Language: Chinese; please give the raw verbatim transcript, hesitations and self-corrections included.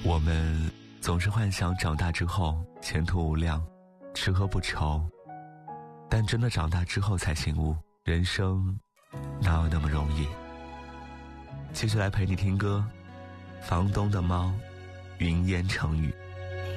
我们总是幻想长大之后前途无量，吃喝不愁，但真的长大之后才醒悟，人生哪有那么容易。继续来陪你听歌，房东的猫，云烟成雨。